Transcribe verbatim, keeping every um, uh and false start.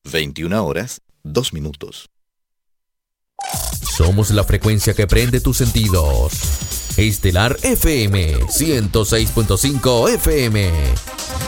veintiuna horas, dos minutos. Somos la frecuencia que prende tus sentidos. Estelar F M ciento seis punto cinco F M.